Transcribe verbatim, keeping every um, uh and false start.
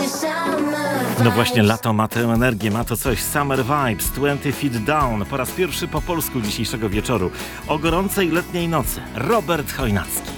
No właśnie, lato ma tę energię, ma to coś. Summer Vibes, dwadzieścia Feet Down. Po raz pierwszy po polsku dzisiejszego wieczoru. O gorącej letniej nocy. Robert Chojnacki.